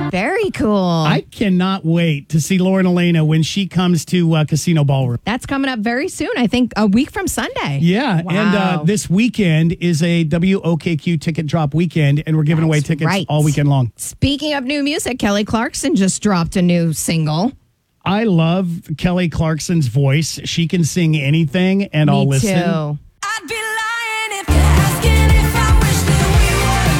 Very cool. I cannot wait to see Lauren Elena when she comes to Casino Ballroom. That's coming up very soon. I think a week from Sunday. Yeah. Wow. And this weekend is a WOKQ ticket drop weekend, and we're giving away tickets all weekend long. Speaking of new music, Kelly Clarkson just dropped a new single. I love Kelly Clarkson's voice. She can sing anything, and I'll listen. Me too. I'd be lying if you're asking if I wish that we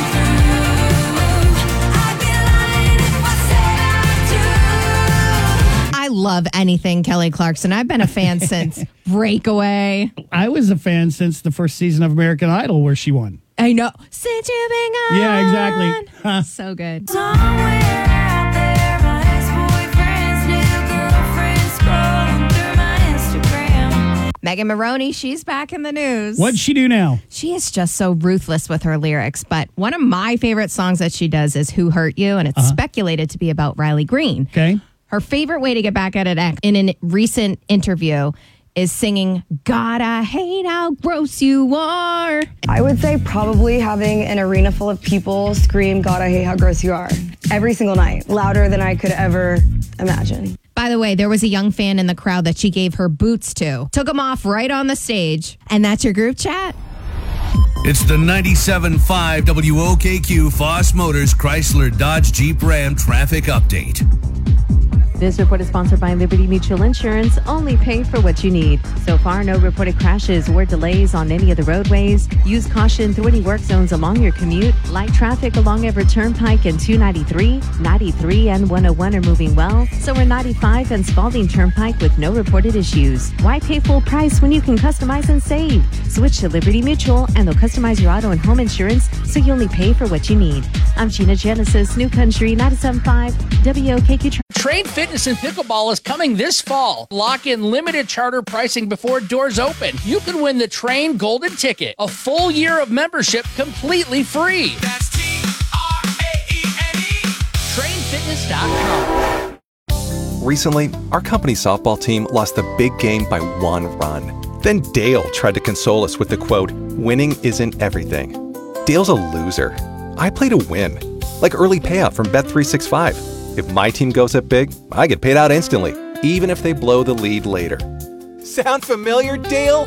weren't through. I'd be lying if I said I do. I love anything Kelly Clarkson. I've been a fan since Breakaway. I was a fan since the first season of American Idol where she won. I know. Since you've been gone. Yeah, exactly. Huh. So good. Somewhere out there, my ex-boyfriend's new girlfriend scrolling through my Instagram. Megan Maroney, she's back in the news. What'd she do now? She is just so ruthless with her lyrics, but one of my favorite songs that she does is Who Hurt You, and it's speculated to be about Riley Green. Okay. Her favorite way to get back at an in a recent interview is singing, God, I hate how gross you are. I would say probably having an arena full of people scream, God, I hate how gross you are, every single night, louder than I could ever imagine. By the way, there was a young fan in the crowd that she gave her boots to. Took them off right on the stage. And that's your group chat? It's the 97.5 WOKQ Foss Motors Chrysler Dodge Jeep Ram traffic update. This report is sponsored by Liberty Mutual Insurance. Only pay for what you need. So far, no reported crashes or delays on any of the roadways. Use caution through any work zones along your commute. Light traffic along Everett Turnpike and 293, 93, and 101 are moving well. So are 95 and Spalding Turnpike with no reported issues. Why pay full price when you can customize and save? Switch to Liberty Mutual and they'll customize your auto and home insurance so you only pay for what you need. I'm Gina Genesis, New Country 97.5 WOKQ. Trade Fitness and Pickleball is coming this fall. Lock in limited charter pricing before doors open. You can win the Train Golden Ticket, a full year of membership completely free. That's TRAENE. TrainFitness.com. Recently, our company softball team lost the big game by 1 run. Then Dale tried to console us with the quote, winning isn't everything. Dale's a loser. I play to win, like early payout from Bet365. If my team goes up big, I get paid out instantly, even if they blow the lead later. Sound familiar, Dale?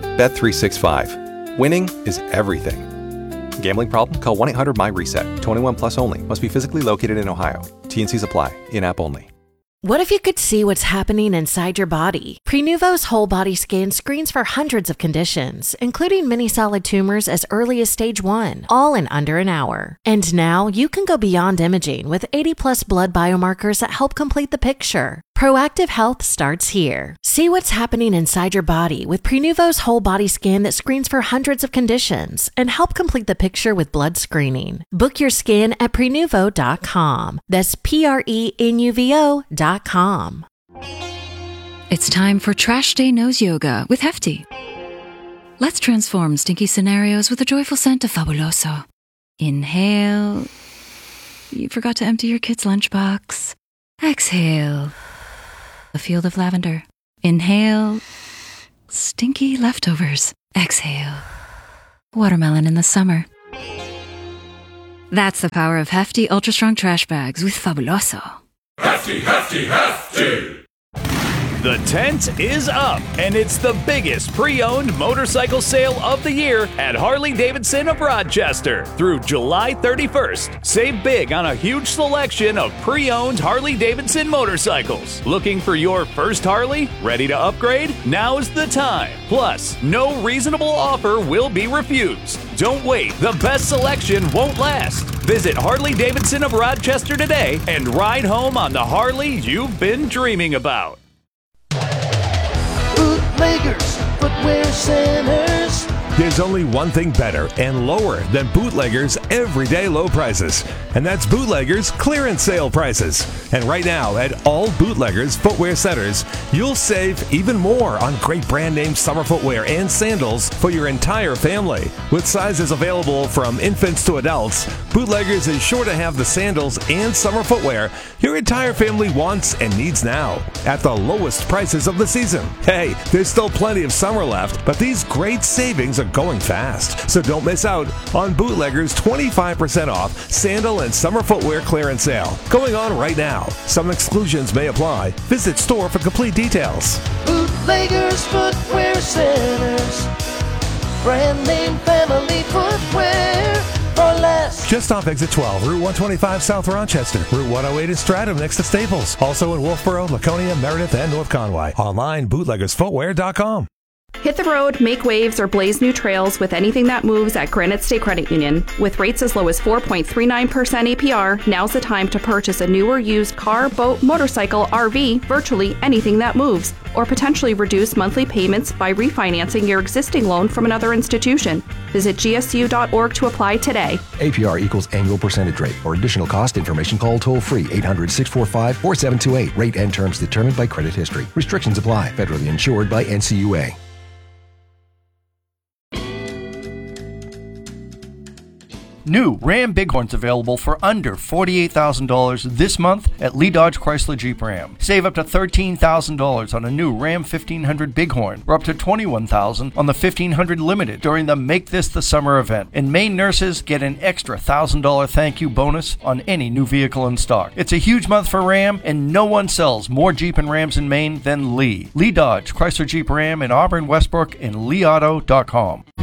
Bet365. Winning is everything. Gambling problem? Call 1-800-MY-RESET. 21 plus only. Must be physically located in Ohio. T&Cs apply. In-app only. What if you could see what's happening inside your body? Prenuvo's whole body scan screens for hundreds of conditions, including many solid tumors as early as stage 1, all in under an hour. And now you can go beyond imaging with 80+ blood biomarkers that help complete the picture. Proactive health starts here. See what's happening inside your body with Prenuvo's whole body scan that screens for hundreds of conditions and help complete the picture with blood screening. Book your scan at Prenuvo.com. That's Prenuvo.com. It's time for Trash Day Nose Yoga with Hefty. Let's transform stinky scenarios with a joyful scent of Fabuloso. Inhale. You forgot to empty your kid's lunchbox. Exhale. A field of lavender. Inhale. Stinky leftovers. Exhale. Watermelon in the summer. That's the power of Hefty Ultra Strong Trash Bags with Fabuloso. Hefty, hefty, hefty! The tent is up, and it's the biggest pre-owned motorcycle sale of the year at Harley-Davidson of Rochester through July 31st. Save big on a huge selection of pre-owned Harley-Davidson motorcycles. Looking for your first Harley? Ready to upgrade? Now's the time. Plus, no reasonable offer will be refused. Don't wait. The best selection won't last. Visit Harley-Davidson of Rochester today and ride home on the Harley you've been dreaming about. Bootleggers, footwear centers. There's only one thing better and lower than Bootleggers' everyday low prices, and that's Bootleggers' clearance sale prices. And right now, at all Bootleggers footwear centers, you'll save even more on great brand name summer footwear and sandals for your entire family. With sizes available from infants to adults, Bootleggers is sure to have the sandals and summer footwear your entire family wants and needs now at the lowest prices of the season. Hey, there's still plenty of summer left, but these great savings are are going fast, so don't miss out on Bootlegger's 25% off sandal and summer footwear clearance sale going on right now. Some exclusions may apply. Visit store for complete details. Bootleggers Footwear Centers. Brand name family footwear for less. Just off exit 12, Route 125 South Rochester, Route 108 in Stratham next to Staples. Also in Wolfboro, Laconia, Meredith, and North Conway. Online, bootleggersfootwear.com. Hit the road, make waves, or blaze new trails with anything that moves at Granite State Credit Union. With rates as low as 4.39% APR, now's the time to purchase a new or used car, boat, motorcycle, RV, virtually anything that moves, or potentially reduce monthly payments by refinancing your existing loan from another institution. Visit gsu.org to apply today. APR equals annual percentage rate. For additional cost information, call toll-free 800-645-4728. Rate and terms determined by credit history. Restrictions apply. Federally insured by NCUA. New Ram Bighorns available for under $48,000 this month at Lee Dodge Chrysler Jeep Ram. Save up to $13,000 on a new Ram 1500 Bighorn, or up to $21,000 on the 1500 Limited during the Make This the Summer event. And Maine nurses get an extra $1,000 thank you bonus on any new vehicle in stock. It's a huge month for Ram, and no one sells more Jeep and Rams in Maine than Lee. Lee Dodge Chrysler Jeep Ram in Auburn, Westbrook, and leeauto.com.